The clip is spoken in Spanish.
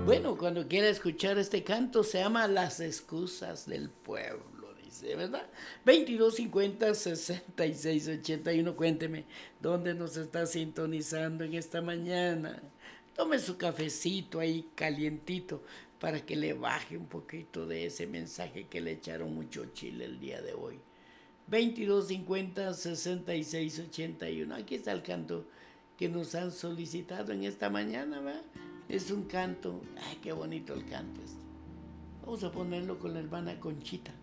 Bueno, cuando quiera escuchar este canto se llama Las excusas del pueblo, dice, ¿verdad? 2250 6681. Cuénteme, ¿dónde nos está sintonizando en esta mañana? Tome su cafecito ahí calientito para que le baje un poquito de ese mensaje que le echaron mucho chile el día de hoy. 2250 6681. Aquí está el canto que nos han solicitado en esta mañana, ¿va? Es un canto, ay, qué bonito el canto este. Vamos a ponerlo con la hermana Conchita.